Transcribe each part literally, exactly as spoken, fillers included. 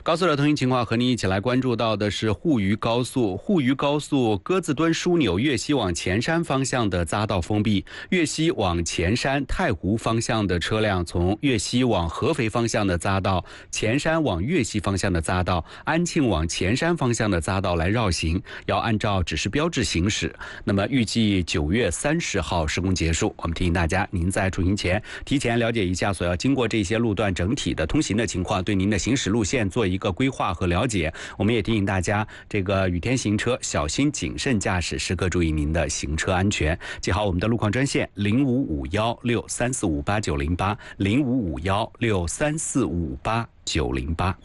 高速的通行情况和您一起来关注到的是沪渝高速。沪渝高速鸽子墩枢纽粤西往前山方向的匝道封闭，粤西往前山太湖方向的车辆从粤西往合肥方向的匝道、前山往粤西方向的匝道、安庆往前山方向的匝道来绕行，要按照指示标志行驶。那么预计九月三十号施工结束。我们提醒大家，您在出行前提前了解一下所要经过这些路段整体的通行的情况，对您的行驶路线做一个规划和了解。我们也提醒大家，这个雨天行车小心谨慎驾驶，时刻注意您的行车安全。记好我们的路况专线零五五幺六三四五八九零八零五五幺六三四五八九零八。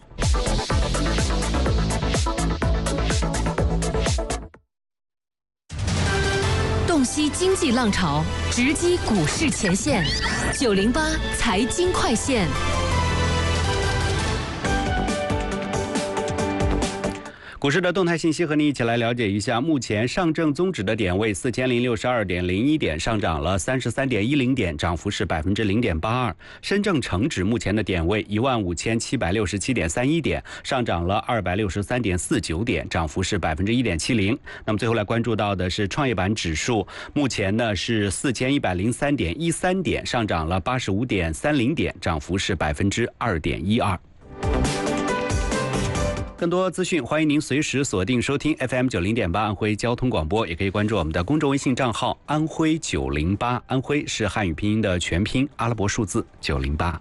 洞悉经济浪潮，直击股市前线，九零八财经快线。 股市的动态信息和您一起来了解一下。目前上证综指的点位四千零六十二点零一点，上涨了三十三点一零点，涨幅是百分之零点八二。深证成指目前的点位一万五千七百六十七点三一点，上涨了二百六十三点四九点，涨幅是百分之一点七零。那么最后来关注到的是创业板指数，目前呢是四千一百零三点一三点，上涨了八十五点三零点，涨幅是百分之二点一二。更多资讯，欢迎您随时锁定收听 F M 九零点八安徽交通广播，也可以关注我们的公众微信账号安徽九零八，安徽是汉语拼音的全拼，阿拉伯数字九零八。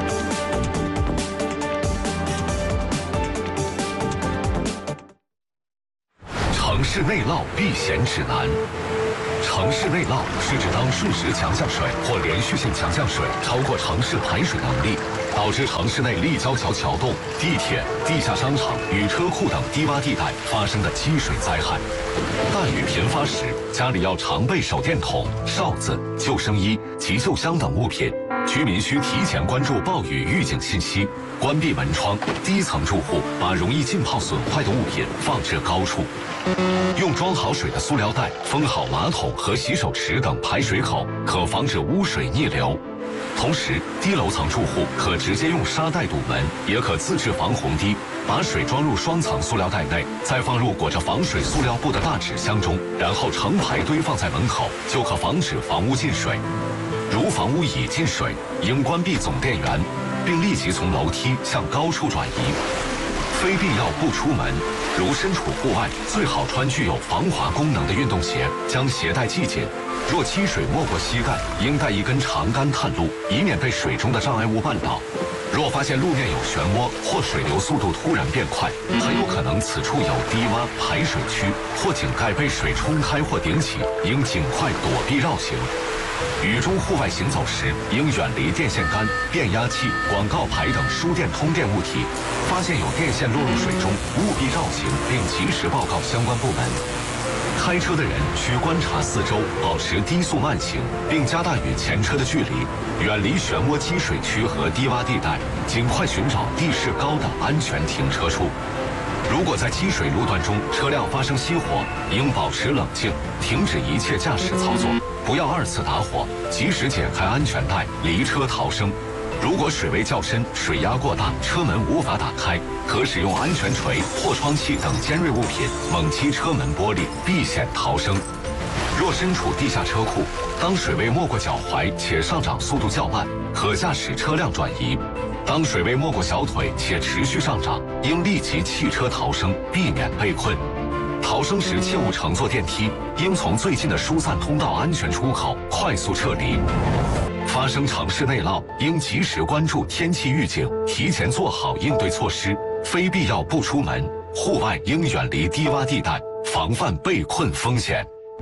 城市内涝避险指南。城市内涝是指当瞬时强降水或连续性强降水超过城市排水能力，导致城市内立交桥、桥洞、地铁、地下商场与车库等低洼地带发生的积水灾害。大雨频发时，家里要常备手电筒、哨子、救生衣、急救箱等物品。居民需提前关注暴雨预警信息，关闭门窗。低层住户把容易浸泡损坏的物品放置高处。用装好水的塑料袋封好马桶和洗手池等排水口，可防止污水逆流。同时，低楼层住户可直接用沙袋堵门，也可自制防洪堤，把水装入双层塑料袋内，再放入裹着防水塑料布的大纸箱中，然后成排堆放在门口，就可防止房屋进水。如房屋已进水，应关闭总电源，并立即从楼梯向高处转移。非必要不出门，如身处户外，最好穿具有防滑功能的运动鞋，将鞋带系紧。若积水没过膝盖，应带一根长杆探路，以免被水中的障碍物绊倒。若发现路面有漩涡或水流速度突然变快，很有可能此处有低洼排水区或井盖被水冲开或顶起，应尽快躲避绕行。雨中户外行走时，应远离电线杆、变压器、广告牌等输电通电物体。发现有电线落入水中，务必绕行并及时报告相关部门。开车的人需观察四周，保持低速慢行，并加大与前车的距离，远离漩涡积水区和低洼地带，尽快寻找地势高的安全停车处。如果在积水路段中车辆发生熄火，应保持冷静，停止一切驾驶操作，不要二次打火，及时解开安全带，离车逃生。如果水位较深，水压过大，车门无法打开，可使用安全锤、破窗器等尖锐物品猛击车门玻璃，避险逃生。若身处地下车库，当水位没过脚踝且上涨速度较慢，可驾驶车辆转移。当水位没过小腿且持续上涨，应立即弃车逃生，避免被困。逃生时切勿乘坐电梯，应从最近的疏散通道安全出口快速撤离。发生城市内涝，应及时关注天气预警，提前做好应对措施。非必要不出门，户外应远离低洼地带，防范被困风险。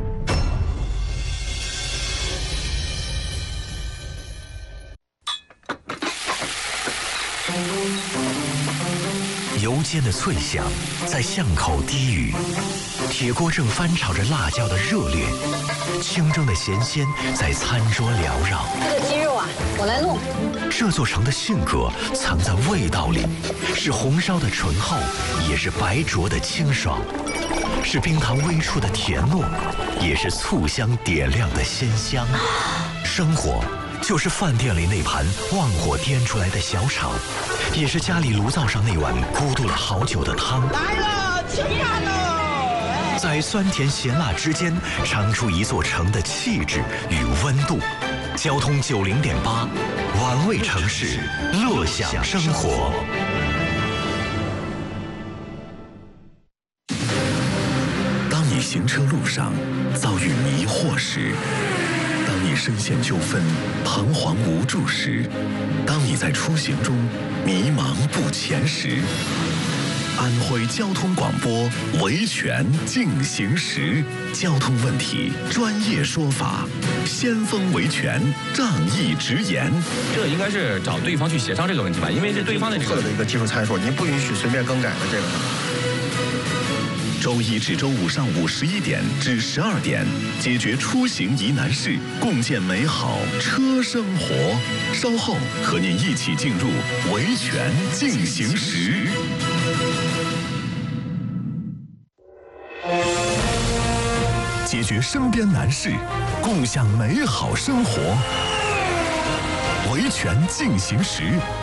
油煎的脆响在巷口低语，铁锅正翻炒着辣椒的热烈，清蒸的咸鲜在餐桌缭绕。 这个鸡肉啊，我来弄。 这座城的性格藏在味道里，是红烧的醇厚，也是白灼的清爽，是冰糖微触的甜糯，也是醋香点亮的鲜香。生活就是饭店里那盘旺火颠出来的小炒，也是家里炉灶上那碗咕嘟了好久的汤。 来了，吃饭喽！ 在酸甜咸辣之间，尝出一座城的气质与温度。交通九零点八，玩味城市，乐享生活。 当你行车路上遭遇迷惑时，当你深陷纠纷彷徨无助时，当你在出行中迷茫不前时，安徽交通广播维权进行时，交通问题专业说法，先锋维权仗义直言。 这应该是找对方去协商这个问题吧，因为是对方的这个的一个技术参数，您不允许随便更改的这个。 周一至周五上午十一点至十二点，解决出行疑难事，共建美好车生活。稍后和您一起进入维权进行时。解决身边难事，共享美好生活。维权进行时。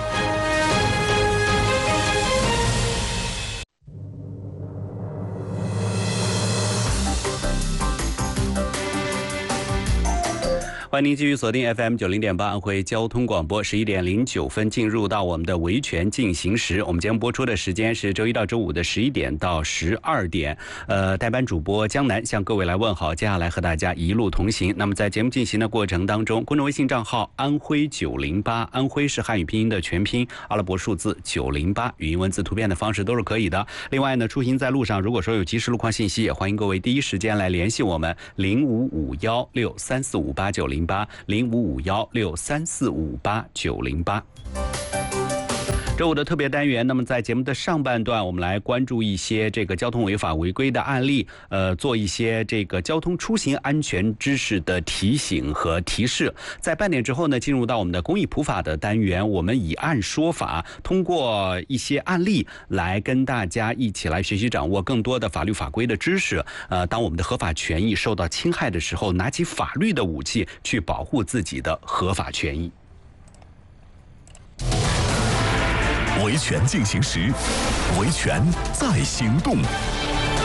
欢迎您继续锁定 F M 九零点八安徽交通广播，十一点零九分进入到我们的维权进行时。我们节目播出的时间是周一到周五的十一点到十二点。呃，代班主播江南向各位来问好，接下来和大家一路同行。那么在节目进行的过程当中，公众微信账号安徽九零八，安徽是汉语拼音的全拼，阿拉伯数字九零八，语音文字图片的方式都是可以的。另外呢，出行在路上，如果说有及时路况信息，也欢迎各位第一时间来联系我们零五五幺六三四五八九零八零五五幺六三四五八九零八。周五的特别单元，那么在节目的上半段，我们来关注一些这个交通违法违规的案例，呃，做一些这个交通出行安全知识的提醒和提示。在半点之后呢，进入到我们的公益普法的单元，我们以案说法，通过一些案例来跟大家一起来学习掌握更多的法律法规的知识。呃，当我们的合法权益受到侵害的时候，拿起法律的武器去保护自己的合法权益。 维权进行时，维权在行动。